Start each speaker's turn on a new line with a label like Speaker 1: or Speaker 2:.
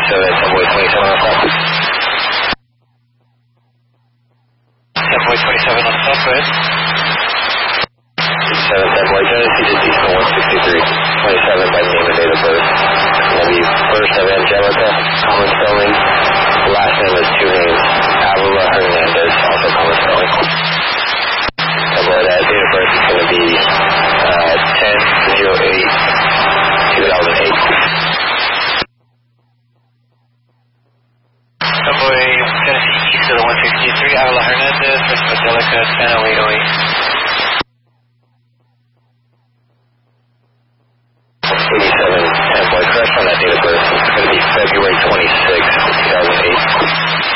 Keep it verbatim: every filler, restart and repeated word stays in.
Speaker 1: seven, Temple twenty-seven on top.
Speaker 2: Temple twenty-seven on top, go ahead.
Speaker 1: seven, Temple Genesee to Eastern one sixty-three, twenty-seven by name and date of birth. That'll be first of Angelica, common spelling. Last name is two names. Avila Hernandez, also common spelling. Temple, that date of birth is going to be uh, ten oh eight two thousand eight.
Speaker 2: Subway, Tennessee East to the one sixty-three, Avila Hernandez, First Angelica, ten oh eight oh eight.
Speaker 1: eighty-seven, Temple, correct on that date of birth. It's going to be February twenty-sixth, two thousand eight.